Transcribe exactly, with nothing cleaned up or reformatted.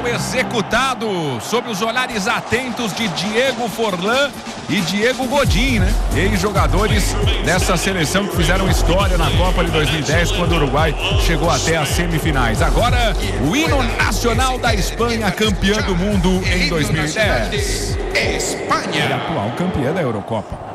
executado sob os olhares atentos de Diego Forlán e Diego Godin, né? Ex-jogadores dessa seleção que fizeram história na Copa de dois mil e dez, quando o Uruguai chegou até as semifinais. Agora, o hino nacional da Espanha, campeã do mundo em dois mil e dez. Espanha. E atual campeã da Eurocopa.